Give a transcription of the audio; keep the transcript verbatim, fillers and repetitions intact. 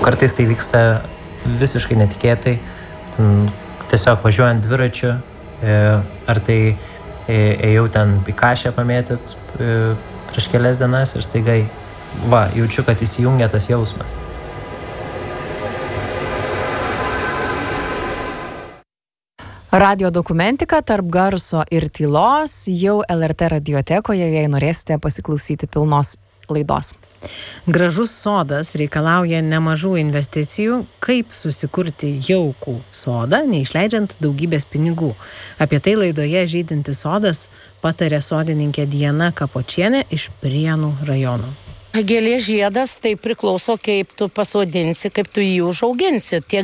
kartais tai vyksta visiškai netikėtai, tiesiog važiuojant dviračiu, ar tai ėjau ten į Kašę pamėtyt prieš kelias dienas ir staiga, va, jaučiu, kad įsijungia tas jausmas. Radio dokumentika tarp garso ir tylos jau L R T radiotekoje, jei norėsite pasiklausyti pilnos laidos. Gražus sodas reikalauja nemažų investicijų, kaip susikurti jaukų sodą, neišleidžiant daugybės pinigų. Apie tai laidoje Žydintis sodas patarė sodininkė Diana Kapočienė iš Prienų rajono. Gėlės žiedas tai priklauso, kaip tu pasodinsi, kaip tu jį užauginsi. Tiek